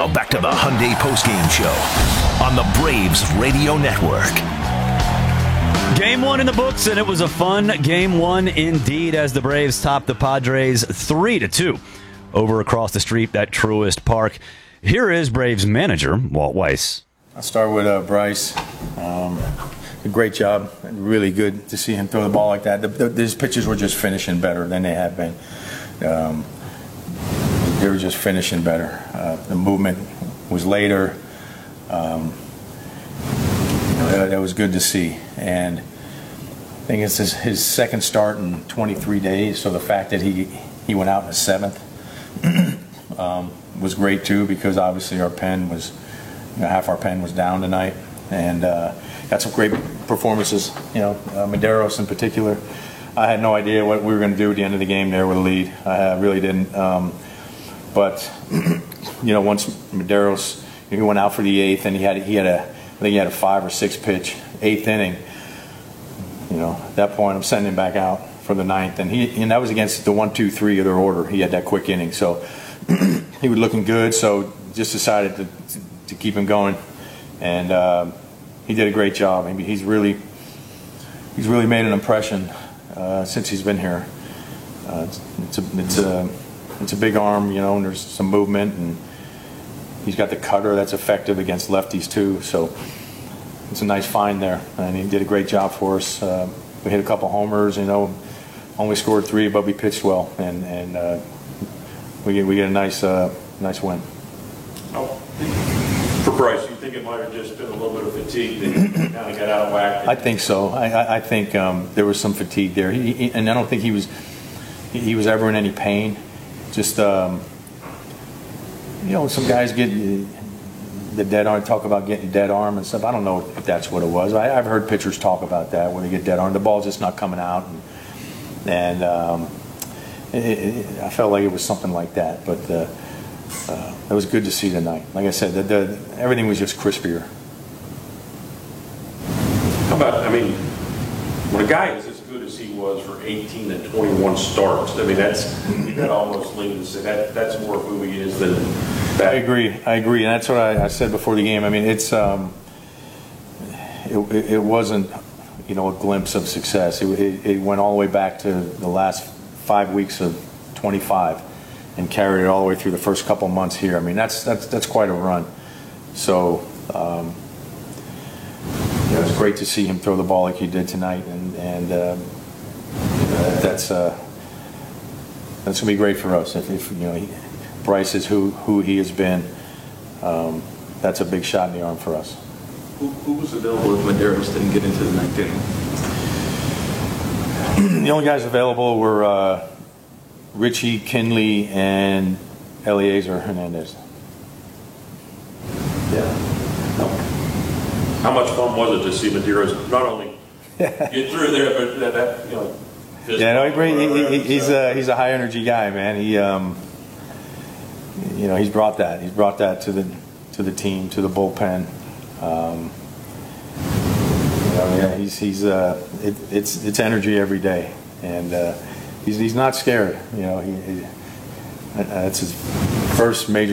Now back to the Hyundai postgame show on the Braves Radio Network. Game one in the books, and it was a fun game one indeed as the Braves topped the Padres 3-2 over across the street at Truist Park. Here is Braves manager Walt Weiss. I'll start with Bryce. A great job. Really good to see him throw the ball like that. His pitches were just finishing better than they have been. They were just finishing better. The movement was later. That was good to see. And I think it's his second start in 23 days, so the fact that he went out in the seventh was great too, because obviously our pen was, half our pen was down tonight, and got some great performances. Medeiros in particular. I had no idea what we were going to do at the end of the game there with a lead. I really didn't. But once Medeiros, he went out for the eighth, and I think he had a 5 or 6 pitch eighth inning. At that point, I'm sending him back out for the ninth, and that was against the 1, 2, 3 of their order. He had that quick inning, so he was looking good. So just decided to keep him going, and he did a great job. I mean, he's really made an impression since he's been here. It's a big arm, and there's some movement, and he's got the cutter that's effective against lefties too. So it's a nice find there, and he did a great job for us. We hit a couple homers, only scored 3, but we pitched well, and we get a nice win. For Bryce, you think it might have just been a little bit of fatigue that kind of got out of whack? I think so. I think there was some fatigue there, and I don't think he was ever in any pain. Just some guys get the dead arm, talk about getting dead arm and stuff. I don't know if that's what it was. I've heard pitchers talk about that when they get dead arm. The ball's just not coming out, and I felt like it was something like that. But it was good to see tonight. Like I said, everything was just crispier. How about, when a guy is as good as he was for 18 and 21 starts, that almost leans to say that's more who he is than that. I agree, and that's what I said before the game. It wasn't a glimpse of success. It went all the way back to the last 5 weeks of 25 and carried it all the way through the first couple months here. That's quite a run. So it was great to see him throw the ball like he did tonight, and that's going to be great for us. If Bryce is who he has been, that's a big shot in the arm for us. Who was available if Medeiros didn't get into the ninth inning? The only guys available were Richie, Kinley, and Eliezer Hernandez. Yeah. How much fun was it to see Medeiros not only get through there, but that he's a high energy guy, man. He's brought that. He's brought that to the team, to the bullpen. It's energy every day, and he's not scared. That's his first major